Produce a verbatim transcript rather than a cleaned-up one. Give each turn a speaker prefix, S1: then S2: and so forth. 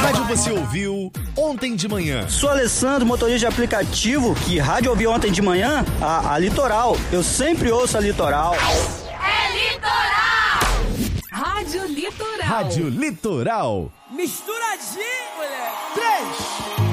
S1: rádio você ouviu ontem de manhã?
S2: Sou Alessandro, motorista de aplicativo. Que rádio ouvi ontem de manhã? A, a Litoral. Eu sempre ouço a Litoral.
S3: É Litoral! Rádio Litoral.
S1: Rádio Litoral.
S4: Misturadinho, mulher. Três.